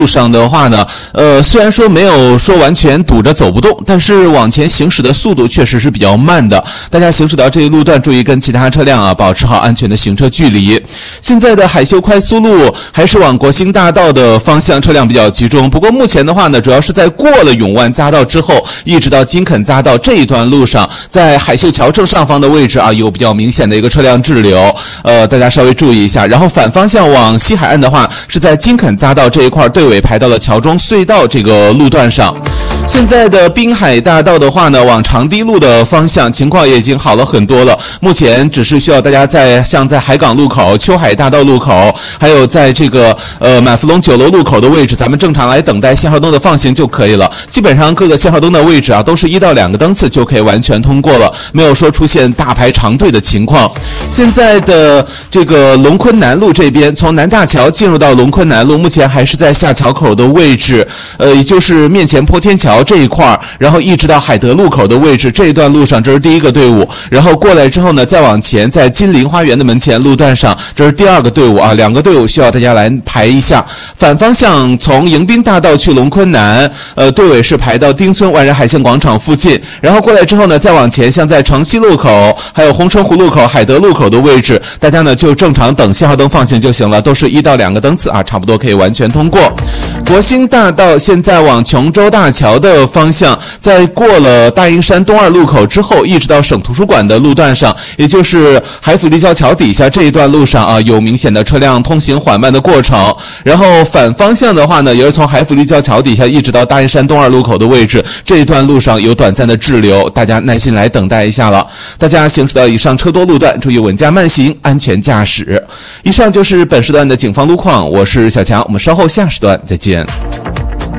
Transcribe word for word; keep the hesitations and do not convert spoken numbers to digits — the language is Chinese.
路上的话呢，呃，虽然说没有说完全堵着走不动，但是往前行驶的速度确实是比较慢的。大家行驶到这一路段，注意跟其他车辆啊保持好安全的行车距离。现在的海秀快速路还是往国兴大道的方向车辆比较集中，不过目前的话呢，主要是在过了永万匝道之后，一直到金垦匝道这一段路上，在海秀桥正上方的位置啊，有比较明显的一个车辆滞留，呃，大家稍微注意一下。然后反方向往西海岸的话，是在金垦匝道这一块队尾排到了桥中隧道这个路段上。现在的滨海大道的话呢，往长堤路的方向情况也已经好了很多了。目前只是需要大家在像在海港路口、秋海大道路口，还有在这个呃满福龙酒楼路口的位置，咱们正常来等待信号灯的放行就可以了。基本上各个信号灯的位置啊，都是一到两个灯次就可以完全通过了，没有说出现大排长队的情况。现在的这个龙昆南路这边，从南大桥进入到龙昆南路，目前还是在下桥口的位置，呃，也就是面前坡天桥这一块，然后一直到海德路口的位置，这一段路上这是第一个队伍，然后过来之后呢，再往前，在金陵花园的门前路段上，这是第二个队伍啊，两个队伍需要大家来排一下。反方向从迎宾大道去龙昆南，呃，队尾是排到丁村万人海鲜广场附近，然后过来之后呢，再往前，像在城西路口、还有红春湖路口、海德路口的位置，大家呢就正常等信号灯放行就行了，都是一到两个灯次啊，差不多可以完全通过。国兴大道现在往琼州大桥的方向，在过了大营山东二路口之后，一直到省图书馆的路段上，也就是海府立交桥底下这一段路上啊，有明显的车辆通行缓慢的过程。然后反方向的话呢，也是从海府立交桥底下一直到大营山东二路口的位置，这一段路上有短暂的滞留，大家耐心来等待一下了。大家行驶到以上车多路段，注意稳驾慢行，安全驾驶。以上就是本时段的警方路况，我是小强，我们稍后下时段再见。